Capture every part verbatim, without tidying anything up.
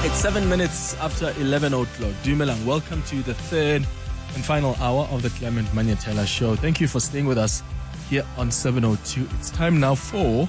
It's seven minutes after eleven o'clock. Dumelang, welcome to the third and final hour of the Clement Manyatela Show. Thank you for staying with us here on seven oh two. It's time now for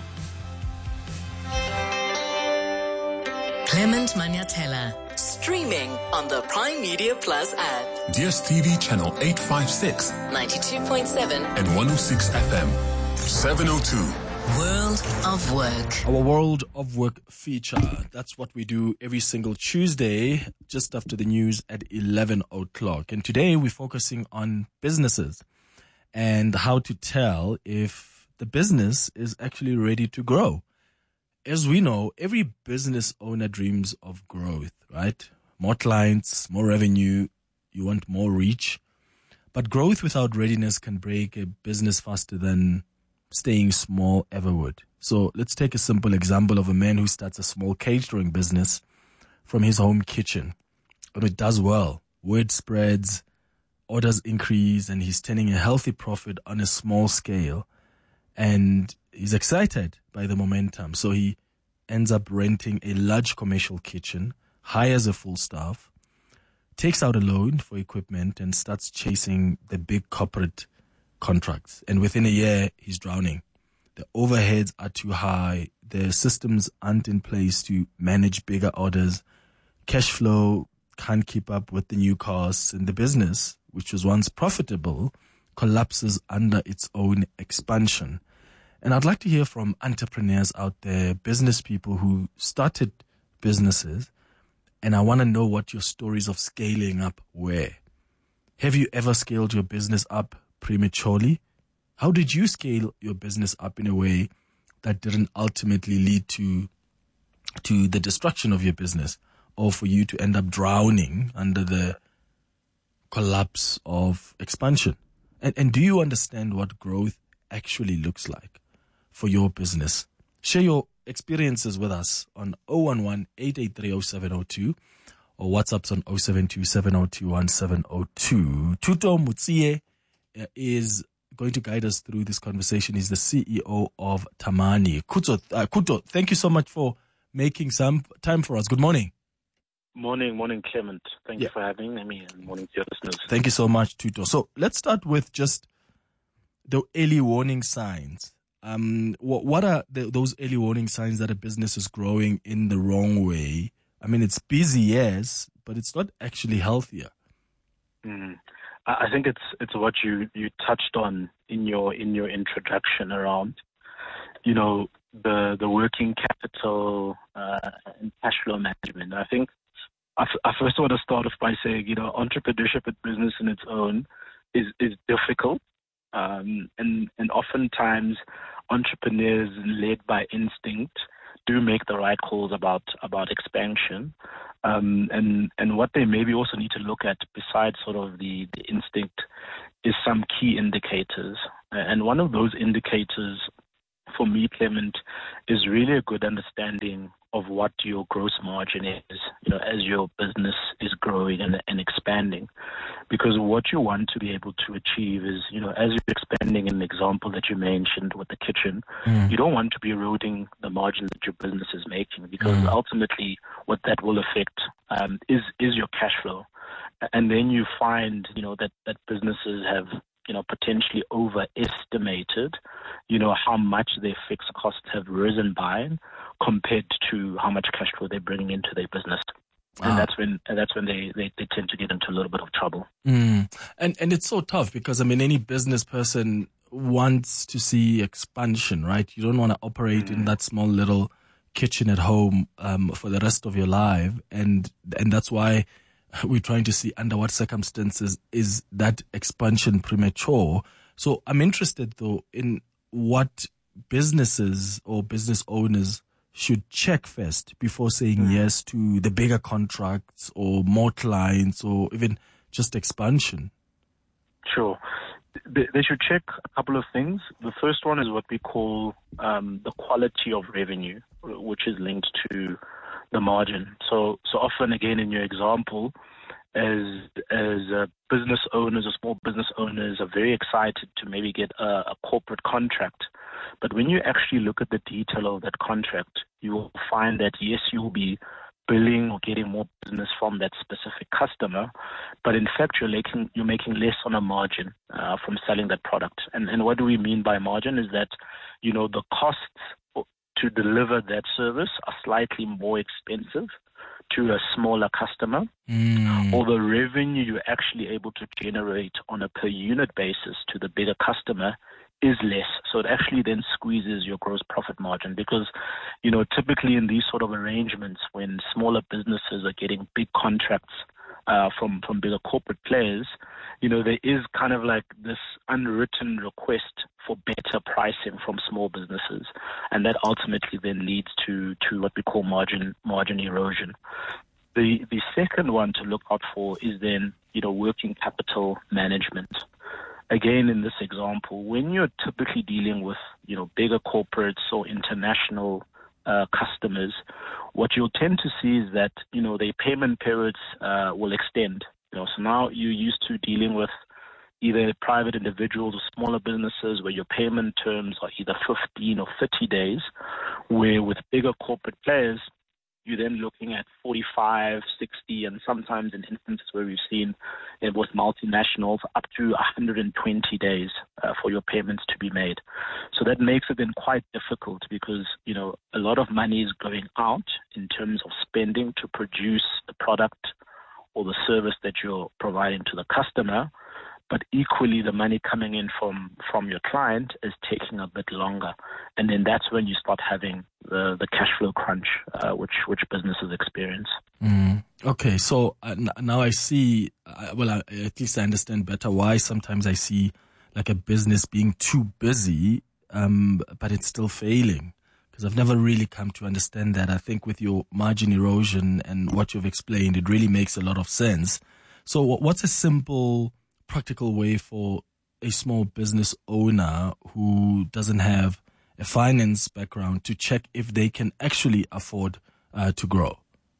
Clement Manyatela, streaming on the Prime Media Plus app. D S T V channel eight fifty-six, ninety-two point seven and one oh six F M. seven oh two. World of Work. our World of Work feature. That's what we do every single Tuesday, just after the news at eleven o'clock. And today we're focusing on businesses and how to tell if the business is actually ready to grow. As we know, every business owner dreams of growth, right? More clients, more revenue, you want more reach. But growth without readiness can break a business faster than staying small ever would. So let's take a simple example of a man who starts a small catering business from his home kitchen. And it does well. Word spreads, orders increase, and he's turning a healthy profit on a small scale. And he's excited by the momentum. So he ends up renting a large commercial kitchen, hires a full staff, takes out a loan for equipment, and starts chasing the big corporate contracts. And within a year, he's drowning. The overheads are too high. The systems aren't in place to manage bigger orders. Cash flow can't keep up with the new costs. And the business, which was once profitable, collapses under its own expansion. And I'd like to hear from entrepreneurs out there, business people who started businesses. And I want to know what your stories of scaling up were. Have you ever scaled your business up prematurely? How did you scale your business up in a way that didn't ultimately lead to to the destruction of your business, or for you to end up drowning under the collapse of expansion? And and do you understand what growth actually looks like for your business? Share your experiences with us on oh one one, eight eight three, oh seven oh two or WhatsApp's on oh seven two, seven oh two, one seven oh two. Tuto Mutsie is going to guide us through this conversation. He's the C E O of Tamani. Kuto, uh, Kuto, thank you so much for making some time for us. Good morning. Morning, morning, Clement. Thanks Yeah. for having me, and morning to your listeners. Thank you so much, Tuto. So let's start with just the early warning signs. Um, what, what are the, those early warning signs that a business is growing in the wrong way? I mean, it's busy, yes, but it's not actually healthier. Mm. I I think it's it's what you, you touched on in your in your introduction around, you know, the the working capital uh, and cash flow management. I think I, f- I first want to start off by saying, you know, entrepreneurship at business in its own is is difficult, um, and and oftentimes entrepreneurs led by instinct do make the right calls about about expansion. Um, and, and what they maybe also need to look at besides sort of the, the instinct is some key indicators. And one of those indicators for me, Clement, is really a good understanding of what your gross margin is, you know, as your business is growing and, and expanding. Because what you want to be able to achieve is, you know, as you're expanding, in the example that you mentioned with the kitchen, mm. you don't want to be eroding the margin that your business is making, because mm. ultimately what that will affect um, is is your cash flow. And then you find, you know, that, that businesses have, you know, potentially overestimated, you know, how much their fixed costs have risen by compared to how much cash flow they're bringing into their business. And ah. that's when and that's when they, they, they tend to get into a little bit of trouble. Mm. And and it's so tough because, I mean, any business person wants to see expansion, right? You don't want to operate mm. in that small little kitchen at home um, for the rest of your life. And and that's why we're trying to see under what circumstances is that expansion premature. So I'm interested, though, in what businesses or business owners should check first before saying mm. yes to the bigger contracts or more clients or even just expansion. Sure. They should check a couple of things. The first one is what we call um, the quality of revenue, which is linked to the margin. So, so often, again, in your example, as as uh, business owners or small business owners are very excited to maybe get a, a corporate contract. But when you actually look at the detail of that contract, you will find that, yes, you will be billing or getting more business from that specific customer, but in fact you're making you're making less on a margin uh, from selling that product. And and what do we mean by margin is that, you know, the costs to deliver that service are slightly more expensive to a smaller customer, Mm. or the revenue you're actually able to generate on a per unit basis to the bigger customer is less. So it actually then squeezes your gross profit margin because, you know, typically in these sort of arrangements, when smaller businesses are getting big contracts uh, from, from bigger corporate players, you know, there is kind of like this unwritten request for better pricing from small businesses. And that ultimately then leads to, to what we call margin, margin erosion. The, the second one to look out for is then, you know, working capital management. Again, in this example, when you're typically dealing with, you know, bigger corporates or international uh, customers, what you'll tend to see is that, you know, their payment periods uh, will extend. You know, so now you're used to dealing with either private individuals or smaller businesses where your payment terms are either fifteen or thirty days, where with bigger corporate players, you're then looking at forty-five, sixty, and sometimes in instances where we've seen it with multinationals up to one hundred twenty days uh, for your payments to be made. So that makes it then quite difficult because, you know, a lot of money is going out in terms of spending to produce the product or the service that you're providing to the customer. But equally, the money coming in from, from your client is taking a bit longer. And then that's when you start having the, the cash flow crunch, uh, which, which businesses experience. Mm. Okay, so uh, n- now I see, uh, well, I, at least I understand better why sometimes I see like a business being too busy, um, but it's still failing. Because I've never really come to understand that. I think with your margin erosion and what you've explained, it really makes a lot of sense. So what's a simple, practical way for a small business owner who doesn't have a finance background to check if they can actually afford uh, to grow?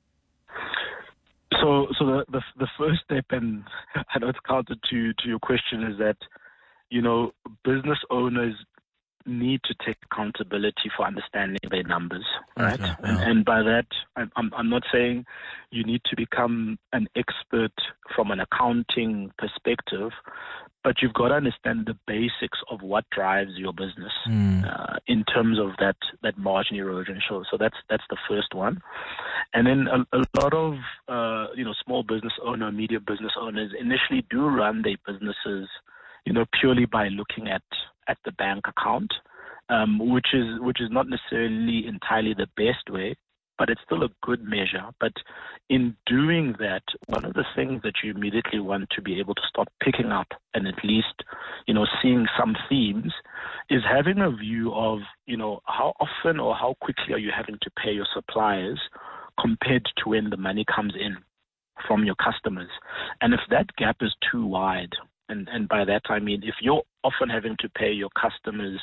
So, so the, the the first step, and I know it's counter to to your question, is that, you know, business owners need to take accountability for understanding their numbers, right? Okay, yeah. and, and by that, I'm, I'm I'm not saying you need to become an expert from an accounting perspective, but you've got to understand the basics of what drives your business Mm. uh, in terms of that, that margin erosion. So, so that's that's the first one. And then a, a lot of uh, you know, small business owner, medium business owners initially do run their businesses, you know, purely by looking at, at the bank account, um, which is which is not necessarily entirely the best way, but it's still a good measure. But in doing that, one of the things that you immediately want to be able to start picking up and at least, you know, seeing some themes is having a view of, you know, how often or how quickly are you having to pay your suppliers compared to when the money comes in from your customers. And if that gap is too wide, and, and by that I mean if you're often having to pay your customers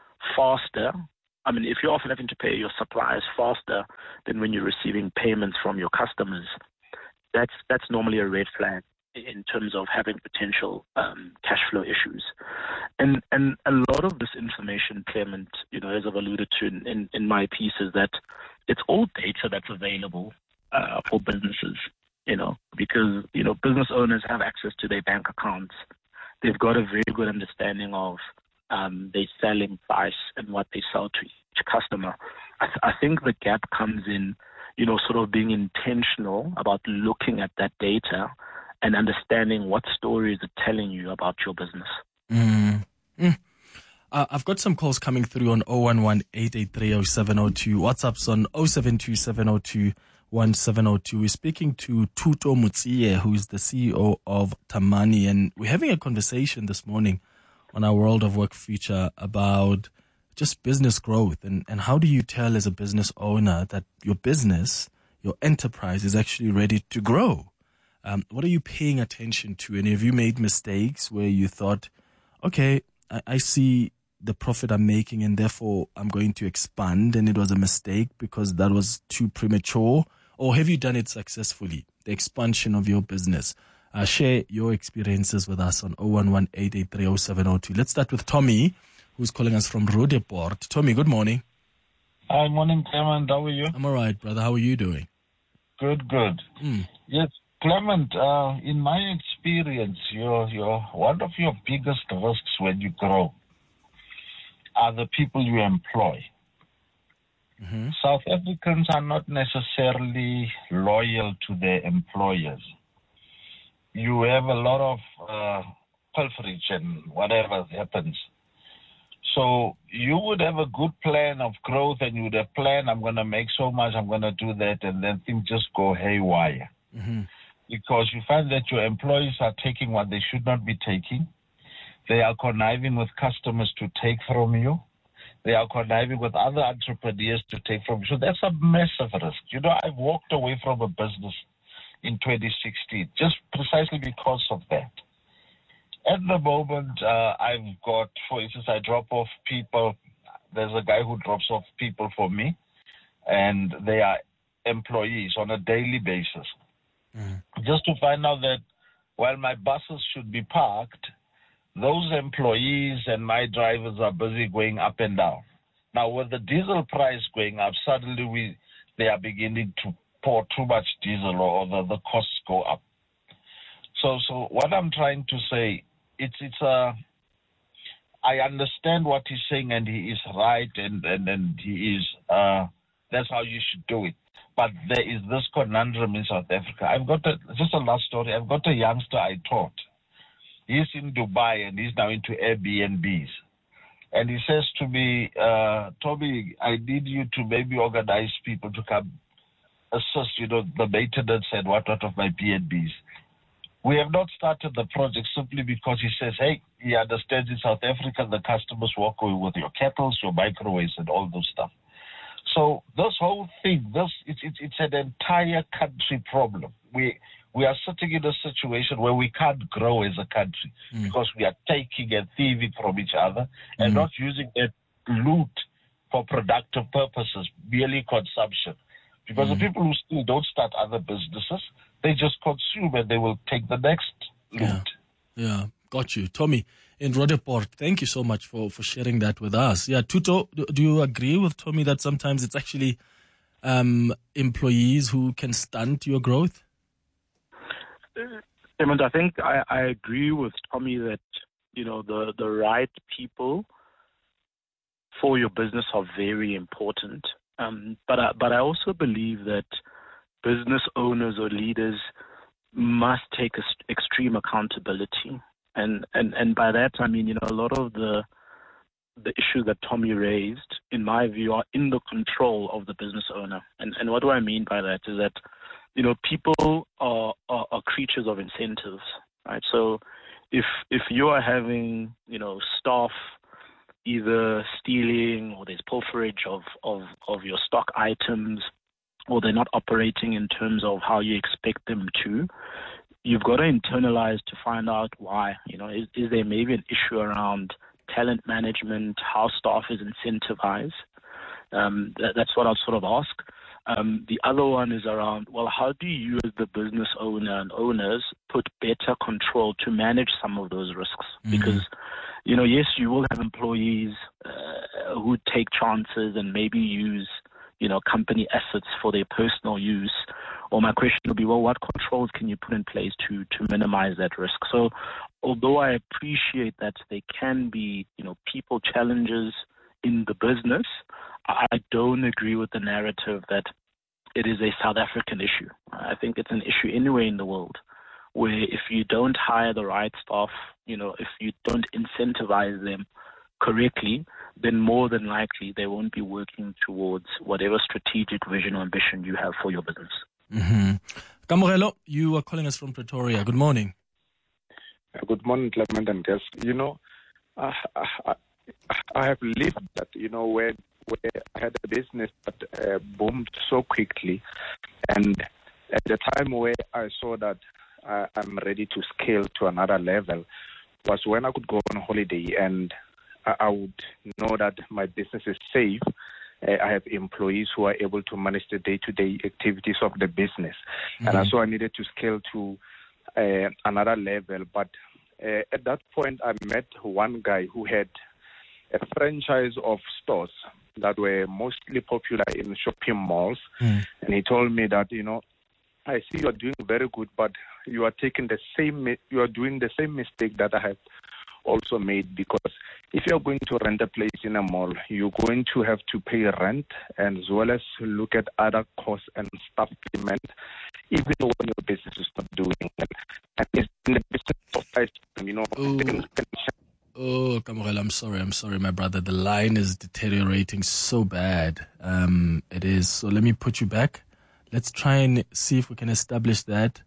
faster, I mean, if you're often having to pay your suppliers faster than when you're receiving payments from your customers, that's that's normally a red flag in terms of having potential um, cash flow issues. And and a lot of this information, Clement, you know, as I've alluded to in, in, in my piece, is that it's all data that's available uh, for businesses, you know, because, you know, business owners have access to their bank accounts. They've got a very good understanding of um, their selling price and what they sell to each customer. I, th- I think the gap comes in, you know, sort of being intentional about looking at that data and understanding what story is it telling you about your business. Mm. Mm. Uh, I've got some calls coming through on zero one one, eight eight three, zero seven zero two. WhatsApp's on zero seven two seven zero two one seven zero two. We're speaking to Thuto Motsiye, who's the C E O of Tamani, and we're having a conversation this morning on our World of Work feature about just business growth and, and how do you tell as a business owner that your business, your enterprise is actually ready to grow? Um, what are you paying attention to? And have you made mistakes where you thought, okay, I, I see the profit I'm making and therefore I'm going to expand, and it was a mistake because that was too premature? Or have you done it successfully, the expansion of your business? Uh, share your experiences with us on zero one one, eight eight three, zero seven zero two. Let's start with Tommy, who's calling us from Roodepoort. Tommy, good morning. Hi, morning, Clement. How are you? I'm all right, brother. How are you doing? Good, good. Mm. Yes, Clement, uh, in my experience, your, your, one of your biggest risks when you grow are the people you employ. Mm-hmm. South Africans are not necessarily loyal to their employers. You have a lot of uh, pilferage and whatever happens. So you would have a good plan of growth and you would have planned, I'm going to make so much, I'm going to do that, and then things just go haywire. Mm-hmm. Because you find that your employees are taking what they should not be taking. They are conniving with customers to take from you. They are conniving with other entrepreneurs to take from you. So that's a massive risk. You know, I've walked away from a business in twenty sixteen just precisely because of that. At the moment, uh, I've got, for instance, I drop off people. There's a guy who drops off people for me, and they are employees on a daily basis. Mm-hmm. Just to find out that while my buses should be parked, those employees and my drivers are busy going up and down. Now, with the diesel price going up, suddenly we they are beginning to pour too much diesel, or the, the costs go up. So, so what I'm trying to say, it's it's a. I understand what he's saying, and he is right, and and, and he is. Uh, that's how you should do it. But there is this conundrum in South Africa. I've got a, just a last story. I've got a youngster I taught. He's in Dubai and he's now into Airbnbs. And he says to me, uh, Toby, I need you to maybe organize people to come assist, you know, the maintenance and whatnot of my B and Bs. We have not started the project simply because he says, hey, he understands in South Africa the customers walk away with your kettles, your microwaves, and all those stuff. So this whole thing, this it's it's, it's an entire country problem. We we are sitting in a situation where we can't grow as a country mm. because we are taking and thieving from each other and mm. not using that loot for productive purposes, merely consumption. Because mm. the people who still don't start other businesses, they just consume and they will take the next loot. Yeah, yeah. Got you. Tommy, in Roodepoort, thank you so much for, for sharing that with us. Yeah, Tuto, do, do you agree with Tommy that sometimes it's actually um, employees who can stunt your growth? Clement, I think I, I agree with Tommy that, you know, the, the right people for your business are very important. Um, but I, but I also believe that business owners or leaders must take a, extreme accountability. And, and and by that, I mean, you know, a lot of the the issues that Tommy raised, in my view, are in the control of the business owner. And and what do I mean by that is that, you know, people are, are, are creatures of incentives, right? So if if you are having, you know, staff either stealing or there's pilferage of, of, of your stock items, or they're not operating in terms of how you expect them to, you've got to internalize to find out why. You know, is, is there maybe an issue around talent management, how staff is incentivized? Um, that, that's what I'll sort of ask. Um, the other one is around, well, how do you as the business owner and owners put better control to manage some of those risks? Mm-hmm. Because, you know, yes, you will have employees uh, who take chances and maybe use, you know, company assets for their personal use. Or my question would be, well, what controls can you put in place to, to minimize that risk? So although I appreciate that there can be, you know, people challenges in the business, I don't agree with the narrative that it is a South African issue. I think it's an issue anywhere in the world where if you don't hire the right staff, you know, if you don't incentivize them correctly, then more than likely they won't be working towards whatever strategic vision or ambition you have for your business. Mm-hmm. Kamorelo, you are calling us from Pretoria. Good morning. Uh, good morning, Clement and guests. You know, uh, I, I have lived that, you know, where, where I had a business that uh, boomed so quickly. And at the time where I saw that uh, I'm ready to scale to another level was when I could go on holiday and I, I would know that my business is safe. Uh, I have employees who are able to manage the day-to-day activities of the business. Mm-hmm. And so I needed to scale to uh, another level. But uh, at that point, I met one guy who had a franchise of stores that were mostly popular in shopping malls. Mm. And he told me that, you know, I see you are doing very good, but you are taking the same, mi- you are doing the same mistake that I have also made, because if you are going to rent a place in a mall, you're going to have to pay rent and as well as look at other costs and staff payment, even when your business is not doing well. And it's in the business of price, you know, Ooh. things can Oh, Kamogelo, I'm sorry, I'm sorry, my brother. The line is deteriorating so bad. Um, it is. So let me put you back. Let's try and see if we can establish that.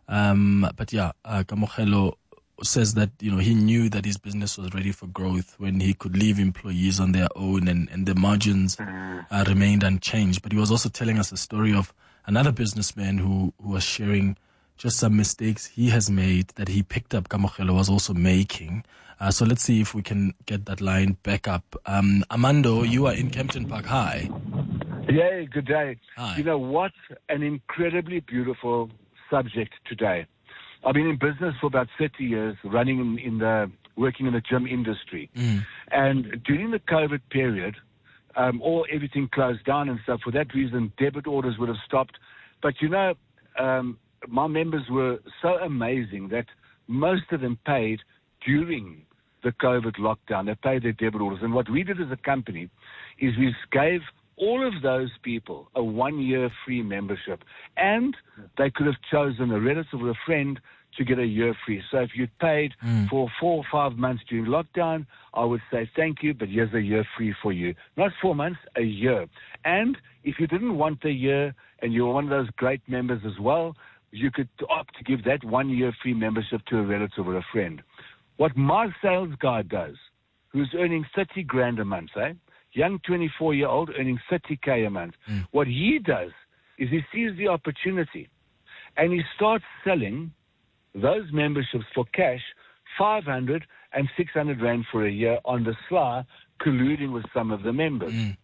Um, but yeah, uh, Kamogelo says that, you know, he knew that his business was ready for growth when he could leave employees on their own and, and the margins uh, remained unchanged. But he was also telling us a story of another businessman who, who was sharing just some mistakes he has made that he picked up Kamogelo was also making. Uh, so let's see if we can get that line back up. Um, Armando, you are in Kempton Park. Hi. Yeah, good day. Hi. You know, what an incredibly beautiful subject today. I've been in business for about thirty years, running in, in the, working in the gym industry. Mm. And during the COVID period, um, all, everything closed down and stuff. For that reason, debit orders would have stopped. But you know, um, my members were so amazing that most of them paid during the COVID lockdown. They paid their debit orders. And what we did as a company is we gave all of those people a one-year free membership. And they could have chosen a relative or a friend to get a year free. So if you paid Mm. for four or five months during lockdown, I would say thank you, but here's a year free for you. Not four months, a year. And if you didn't want a year and you were one of those great members as well, you could opt to give that one year free membership to a relative or a friend. What my sales guy does, who's earning thirty grand a month, eh? Young twenty-four-year-old earning thirty K a month. Mm. What he does is he sees the opportunity and he starts selling those memberships for cash, five hundred and six hundred rand for a year on the sly, colluding with some of the members. Mm.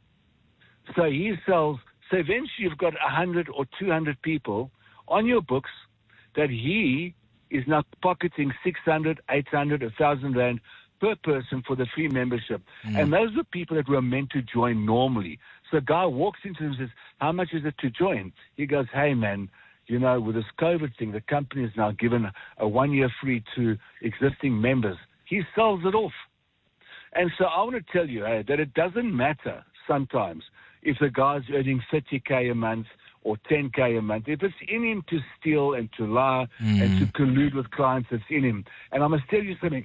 So he sells, so eventually you've got one hundred or two hundred people on your books that he is now pocketing six hundred, eight hundred, one thousand rand per person for the free membership. Mm. And those are people that were meant to join normally. So a guy walks into him and says, how much is it to join? He goes, hey, man, you know, with this COVID thing, the company has now given a one-year free to existing members. He sells it off. And so I want to tell you hey, that it doesn't matter sometimes if the guy's earning thirty K a month or ten K a month. If it's in him to steal and to lie Mm. and to collude with clients, it's in him. And I must tell you something.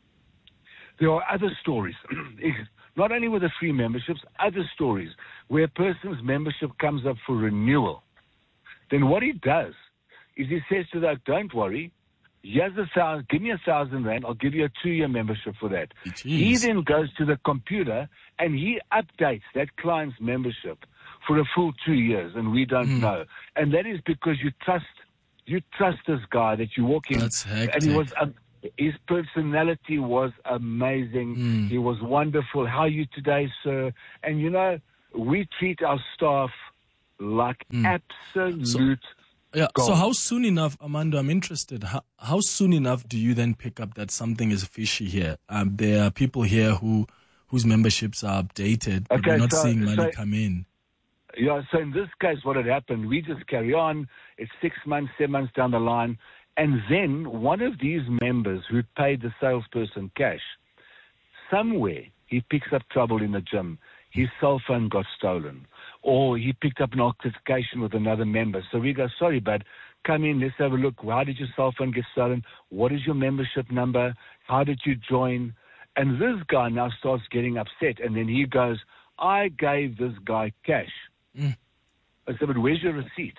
There are other stories, not only with the free memberships, other stories where a person's membership comes up for renewal. Then what he does is he says to that, don't worry, here's a thousand, give me a thousand rand, I'll give you a two-year membership for that. Jeez. He then goes to the computer and he updates that client's membership for a full two years, and we don't Mm. know. And that is because you trust, you trust this guy that you walk in. That's and he hectic. was, um, his personality was amazing. Mm. He was wonderful. How are you today, sir? And you know, we treat our staff like Mm. absolute. Yeah. So Gold. how soon enough, Armando, I'm interested. How, how soon enough do you then pick up that something is fishy here? Um, there are people here who whose memberships are updated, but Okay, we're not so- seeing money so- come in. Yeah, so in this case, what had happened, we just carry on. It's six months, seven months down the line. And then one of these members who paid the salesperson cash, somewhere he picks up trouble in the gym. His cell phone got stolen. Or he picked up an altercation with another member. So we go, sorry, bud, come in, let's have a look. How did your cell phone get stolen? What is your membership number? How did you join? And this guy now starts getting upset. And then he goes, I gave this guy cash. Mm. I said, but where's your receipt?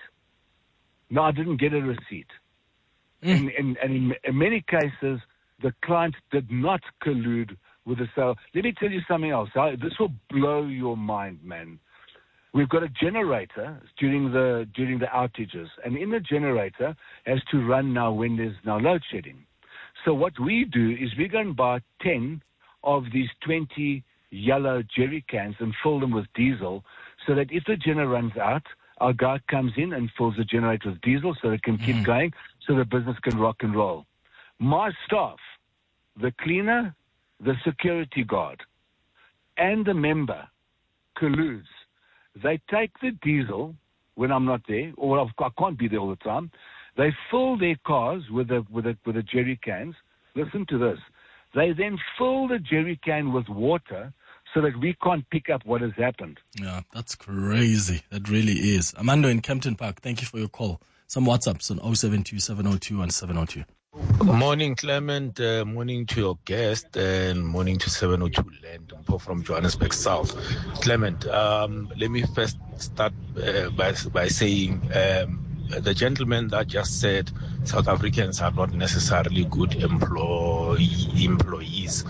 No, I didn't get a receipt. Mm. And, and, and in, in many cases, the client did not collude with the sale. Let me tell you something else. I, this will blow your mind, man. We've got a generator during the during the outages, and in the generator has to run now when there's now load shedding. So what we do is we go and buy ten of these twenty yellow jerry cans and fill them with diesel, so that if the generator runs out, our guy comes in and fills the generator with diesel so it can keep Mm. going, so the business can rock and roll. My staff, the cleaner, the security guard, and the member colludes. They take the diesel when I'm not there, or I've, I can't be there all the time. They fill their cars with the with the with the jerry cans. Listen to this. They then fill the jerry can with water so that we can't pick up what has happened. Yeah, that's crazy. That really is. Amando in Kempton Park, thank you for your call. Some WhatsApps on oh seven two, seven oh two, one seven oh two. Morning, Clement. Uh, morning to your guest, and morning to seven oh two Land from Johannesburg South. Clement, um, let me first start uh, by, by saying um, the gentleman that just said South Africans are not necessarily good employee, employees.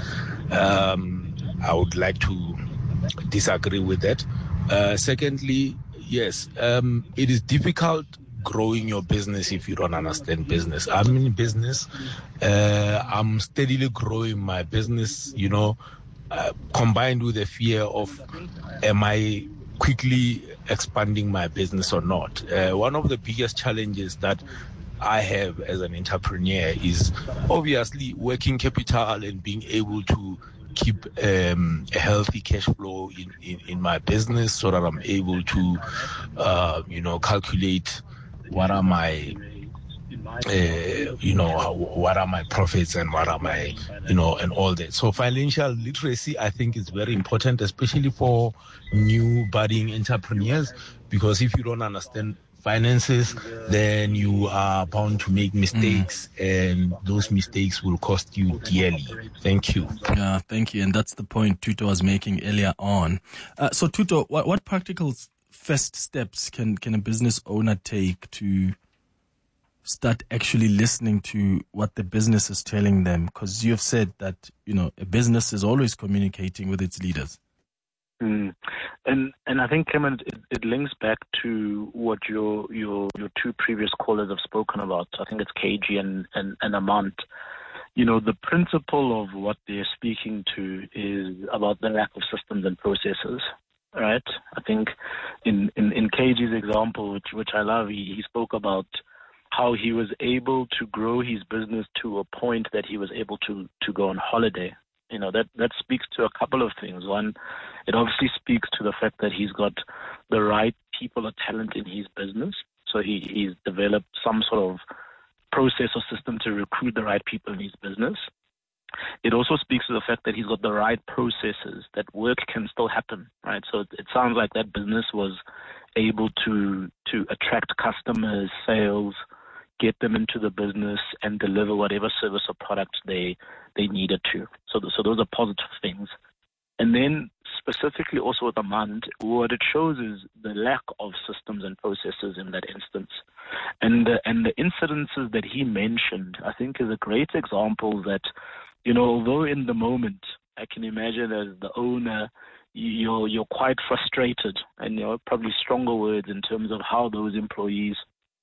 Um, I would like to disagree with that. Uh, secondly, yes, um, it is difficult growing your business if you don't understand business. I'm in business. Uh, I'm steadily growing my business, you know, uh, combined with the fear of, am I quickly expanding my business or not? Uh, one of the biggest challenges that I have as an entrepreneur is obviously working capital and being able to keep um, a healthy cash flow in, in, in my business so that I'm able to, uh, you know, calculate what are my, uh, you know, what are my profits and what are my, you know, and all that. So financial literacy, I think, is very important, especially for new budding entrepreneurs, because if you don't understand finances, then you are bound to make mistakes, mm. and those mistakes will cost you dearly. Thank you. Yeah, thank you. And that's the point Tuto was making earlier on. Uh, so Tuto, what, what practical first steps can, can a business owner take to start actually listening to what the business is telling them? Because you've said that, you know, a business is always communicating with its leaders. Mm. And and I think, Clement, it, it links back to what your your your two previous callers have spoken about. I think it's K G and, and, and Amant. You know, the principle of what they're speaking to is about the lack of systems and processes, right? I think in, in, in K G's example, which which I love, he, he spoke about how he was able to grow his business to a point that he was able to, to go on holiday. You know, that, that speaks to a couple of things. One, it obviously speaks to the fact that he's got the right people or talent in his business. So he, he's developed some sort of process or system to recruit the right people in his business. It also speaks to the fact that he's got the right processes, that work can still happen, right? So it, it sounds like that business was able to to attract customers, sales, get them into the business, and deliver whatever service or product they they needed to. So, so those are positive things. And then specifically also with Amand, what it shows is the lack of systems and processes in that instance. And the, and the incidences that he mentioned, I think, is a great example that, you know, although in the moment, I can imagine as the owner, you're, you're quite frustrated, and, you know, probably stronger words in terms of how those employees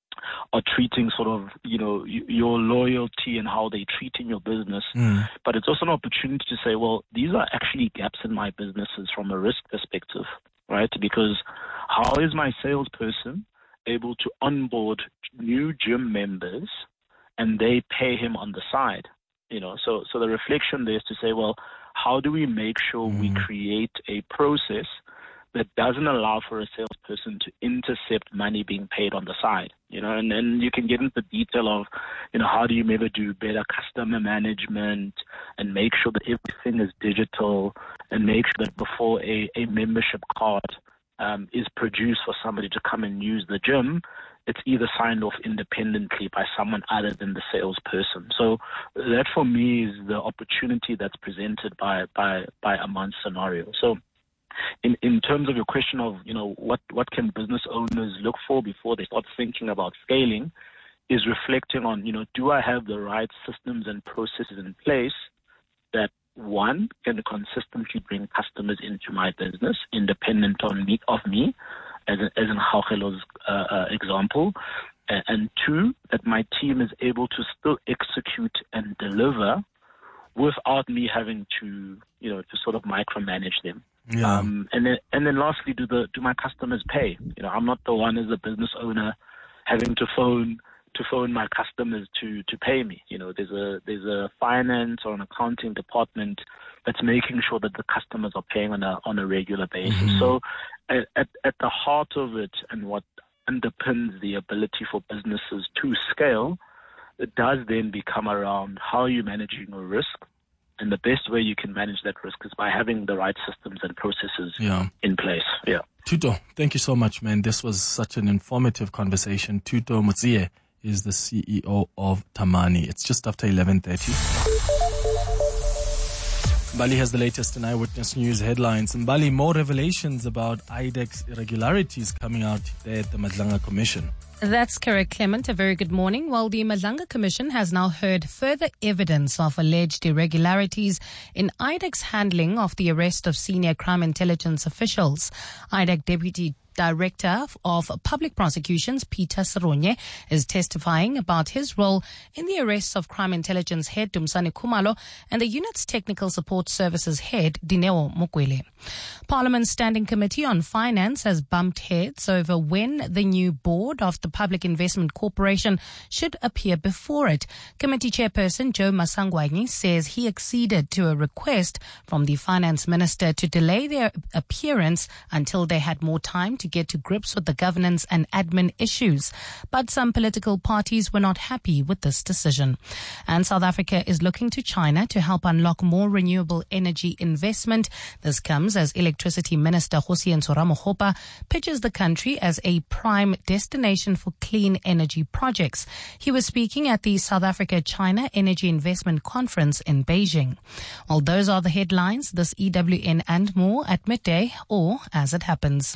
are treating sort of, you know, your loyalty and how they're treating your business. Mm. But it's also an opportunity to say, well, these are actually gaps in my businesses from a risk perspective, right? Because how is my salesperson able to onboard new gym members and they pay him on the side? You know, so, so the reflection there is to say, well, how do we make sure mm. we create a process that doesn't allow for a salesperson to intercept money being paid on the side, you know, and then you can get into the detail of, you know, how do you maybe do better customer management and make sure that everything is digital and make sure that before a, a membership card um, is produced for somebody to come and use the gym, it's either signed off independently by someone other than the salesperson. So that for me is the opportunity that's presented by, by, by a month scenario. So In, in terms of your question of, you know, what, what can business owners look for before they start thinking about scaling, is reflecting on, you know, do I have the right systems and processes in place that, one, can consistently bring customers into my business independent on me, of me, as, in, as in Haugelo's uh, uh, example, and, and two, that my team is able to still execute and deliver without me having to, you know, to sort of micromanage them. Yeah. Um, and then, and then lastly, do the, do my customers pay? You know, I'm not the one as a business owner having to phone, to phone my customers to, to pay me. You know, there's a, there's a finance or an accounting department that's making sure that the customers are paying on a, on a regular basis. Mm-hmm. So at, at, at the heart of it, and what underpins the ability for businesses to scale, it does then become around how you're managing your risk. And the best way you can manage that risk is by having the right systems and processes yeah. in place. Yeah. Tuto, thank you so much, man. This was such an informative conversation. Tuto Motsie is the C E O of Tamani. It's just after eleven thirty. Mbali has the latest in Eyewitness News headlines. Mbali, more revelations about I D E X irregularities coming out there at the Madlanga Commission. That's correct, Clement. A very good morning. Well, the Madlanga Commission has now heard further evidence of alleged irregularities in I D E X handling of the arrest of senior crime intelligence officials. I D E X Deputy Director of Public Prosecutions, Peter Seronye, is testifying about his role in the arrests of crime intelligence head Dumsani Khumalo and the unit's technical support services head Dineo Mokwele. Parliament's Standing Committee on Finance has bumped heads over when the new board of the Public Investment Corporation should appear before it. Committee Chairperson Joe Masangwanyi says he acceded to a request from the Finance Minister to delay their appearance until they had more time to get to grips with the governance and admin issues. But some political parties were not happy with this decision. And South Africa is looking to China to help unlock more renewable energy investment. This comes as Electricity Minister Hossein Tsoramogopa pitches the country as a prime destination for clean energy projects. He was speaking at the South Africa-China Energy Investment Conference in Beijing. Well, those are the headlines. This E W N and more at midday or as it happens.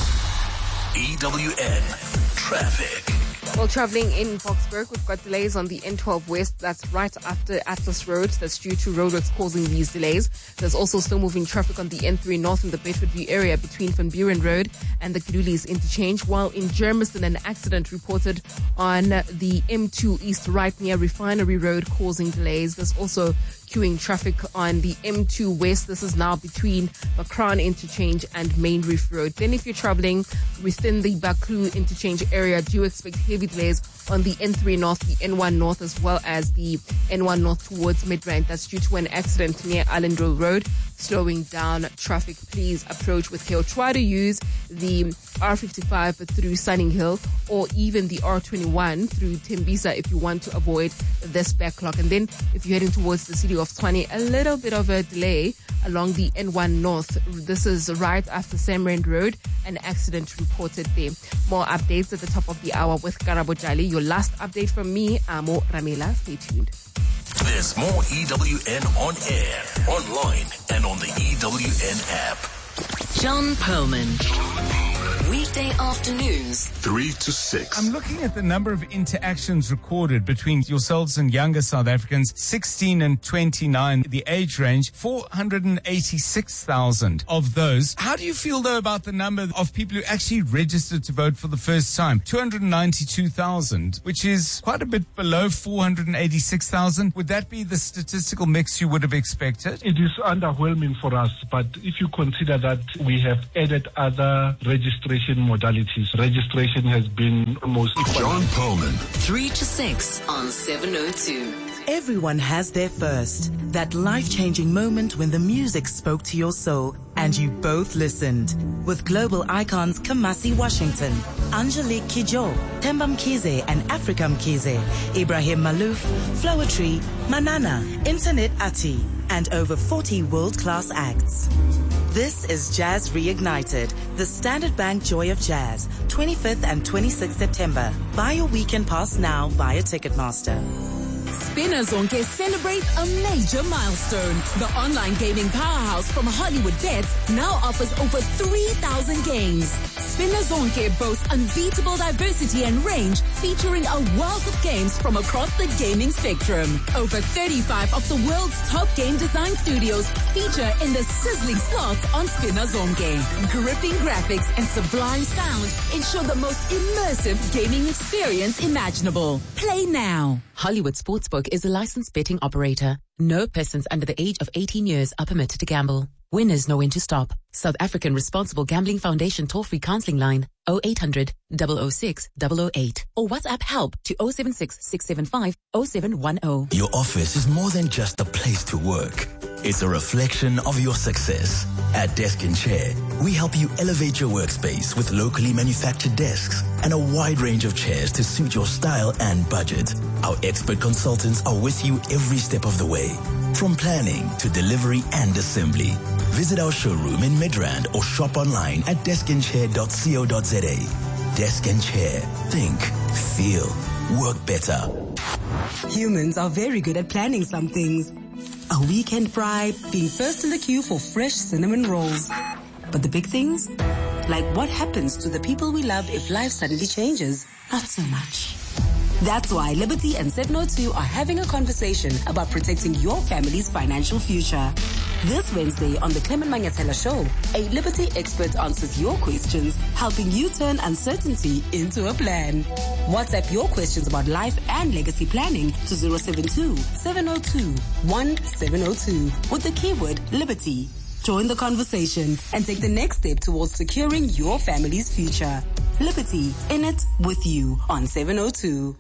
E W N Traffic. While traveling in Boksburg, we've got delays on the N twelve West. That's right after Atlas Road. That's due to roadworks causing these delays. There's also still moving traffic on the N three North in the Bedfordview area between Van Buren Road and the Kidulis interchange. While in Germiston, an accident reported on the M two East right near Refinery Road causing delays. There's also queuing traffic on the M two West. This is now between Bakran Interchange and Main Reef Road. Then if you're traveling within the Baklu Interchange area, do expect heavy delays on the N three North, the N one North, as well as the N one North towards Midrand. That's due to an accident near Allendale Road, slowing down traffic. Please approach with care. Try to use the R fifty-five through Sunning Hill or even the R twenty-one through Tembisa if you want to avoid this backlog. And then if you're heading towards the city of Tshwane, a little bit of a delay along the N one North. This is right after Samrand Road, an accident reported there. More updates at the top of the hour with Karabo Jali. Your last update from me, Amo Ramela. Stay tuned. There's more E W N on air, online, and on the E W N app. John Perlman. Weekday afternoons, three to six. I'm looking at the number of interactions recorded between yourselves and younger South Africans, sixteen and twenty-nine, the age range, four hundred eighty-six thousand of those. How do you feel, though, about the number of people who actually registered to vote for the first time? two hundred ninety-two thousand, which is quite a bit below four hundred eighty-six thousand. Would that be the statistical mix you would have expected? It is underwhelming for us, but if you consider that we have added other registration modalities, registration has been almost equal. John Perlman. three to six on seven oh two. Everyone has their first, that life-changing moment when the music spoke to your soul and you both listened. With global icons Kamasi Washington, Angelique Kidjo, Themba Mkhize and Africa Mkhize, Ibrahim Malouf, Floetry, Manana, Internet Ati, and over forty world-class acts. This is Jazz Reignited, the Standard Bank Joy of Jazz, twenty-fifth and twenty-sixth September. Buy your weekend pass now via Ticketmaster. Spinazonke celebrates a major milestone. The online gaming powerhouse from Hollywood Bets now offers over three thousand games. Spinazonke boasts unbeatable diversity and range, featuring a wealth of games from across the gaming spectrum. Over thirty-five of the world's top game design studios feature in the sizzling slots on Spinazonke. Gripping graphics and sublime sound ensure the most immersive gaming experience imaginable. Play now. Hollywood Sportsbook is a licensed betting operator. No persons under the age of eighteen years are permitted to gamble. Winners know when to stop. South African Responsible Gambling Foundation toll-free counseling line oh eight hundred, double oh six, double oh eight or WhatsApp help to oh seven six, six seven five, oh seven one oh. Your office is more than just a place to work. It's a reflection of your success. At Desk and Chair, we help you elevate your workspace with locally manufactured desks and a wide range of chairs to suit your style and budget. Our expert consultants are with you every step of the way, from planning to delivery and assembly. Visit our showroom in Midrand or shop online at desk and chair dot co dot za. Desk and Chair. Think, feel, work better. Humans are very good at planning some things. A weekend fry, being first in the queue for fresh cinnamon rolls. But the big things? Like what happens to the people we love if life suddenly changes? Not so much. That's why Liberty and seven oh two are having a conversation about protecting your family's financial future. This Wednesday on the Clement Manyathela Show, a Liberty expert answers your questions, helping you turn uncertainty into a plan. WhatsApp your questions about life and legacy planning to zero seven two, seven oh two, one seven oh two with the keyword Liberty. Join the conversation and take the next step towards securing your family's future. Liberty, in it with you on seven oh two.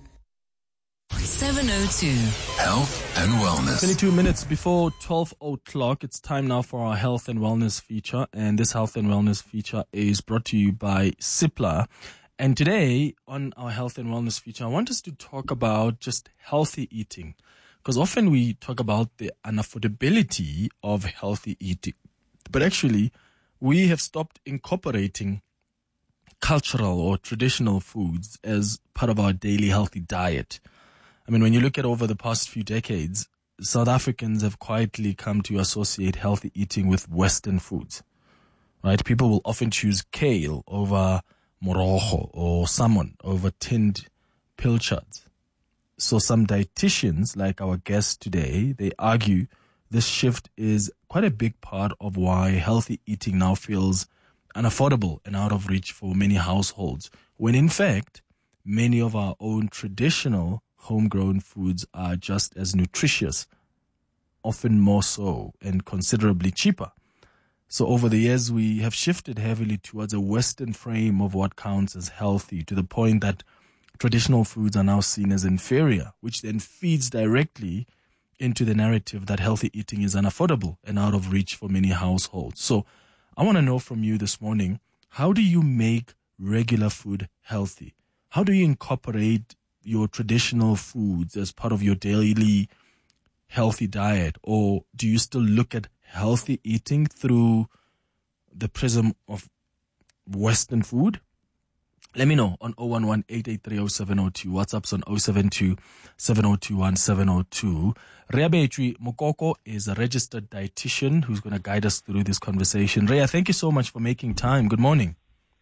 seven oh two. Health and wellness. twenty-two minutes before twelve o'clock. It's time now for our health and wellness feature. And this health and wellness feature is brought to you by Cipla. And today on our health and wellness feature, I want us to talk about just healthy eating. Because often we talk about the unaffordability of healthy eating. But actually, we have stopped incorporating cultural or traditional foods as part of our daily healthy diet. I mean, when you look at over the past few decades, South Africans have quietly come to associate healthy eating with Western foods, right? People will often choose kale over morogo or salmon over tinned pilchards. So some dietitians, like our guest today, they argue this shift is quite a big part of why healthy eating now feels unaffordable and out of reach for many households, when in fact, many of our own traditional homegrown foods are just as nutritious, often more so, and considerably cheaper. So over the years, we have shifted heavily towards a Western frame of what counts as healthy, to the point that traditional foods are now seen as inferior, which then feeds directly into the narrative that healthy eating is unaffordable and out of reach for many households. So I want to know from you this morning, how do you make regular food healthy? How do you incorporate your traditional foods as part of your daily healthy diet? Or do you still look at healthy eating through the prism of Western food? Let me know on zero one one, eight eight three, zero seven zero two. WhatsApp's on zero seven two, seven zero two one, seven zero two. Rea Betri Mokoko is a registered dietitian who's going to guide us through this conversation. Rea, thank you so much for making time. Good morning.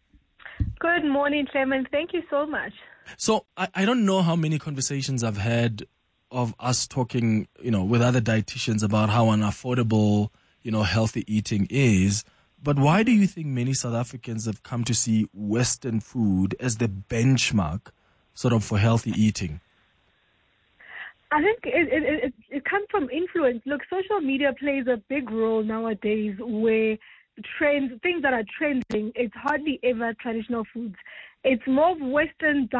Good morning, Clement. Thank you so much. So I, I don't know how many conversations I've had of us talking, you know, with other dietitians about how unaffordable, you know, healthy eating is. But why do you think many South Africans have come to see Western food as the benchmark sort of for healthy eating? I think it, it, it, it comes from influence. Look, social media plays a big role nowadays where trends, things that are trending, it's hardly ever traditional foods. It's more of Western